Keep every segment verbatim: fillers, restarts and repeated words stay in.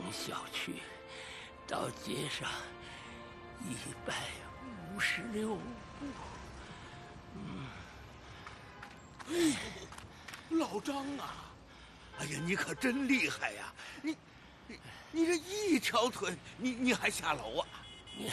小区到街上一百五十六步。嗯， 哎，老张啊，哎呀，你可真厉害呀！你，你，你这一条腿，你你还下楼啊？ 你，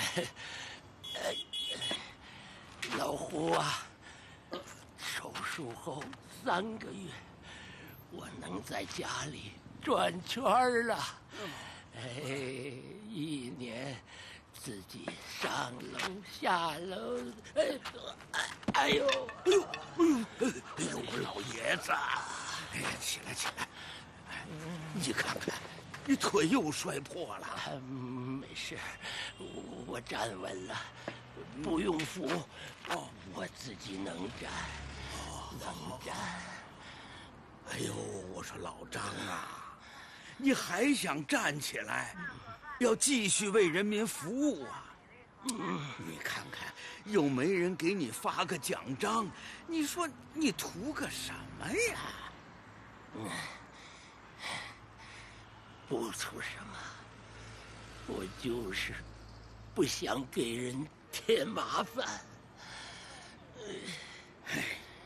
老胡啊，手术后三个月，我能在家里转圈了。哎，一年自己上楼下楼，哎，哎呦， 哎呦，哎呦，哎呦，我老爷子，哎呀，起来起来，哎，你看看，你腿又摔破了。 啊、没事，我我站稳了，不用扶，哦，我自己能站，能站。 哎呦，我说老张啊，你还想站起来，要继续为人民服务啊？嗯，你看看，又没人给你发个奖章，你说你图个什么呀？ 嗯，不图什么，我就是不想给人添麻烦。 哎，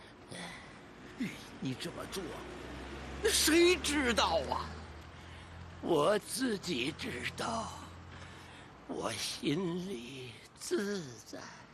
你这么做，谁知道啊？ 我自己知道，我心里自在。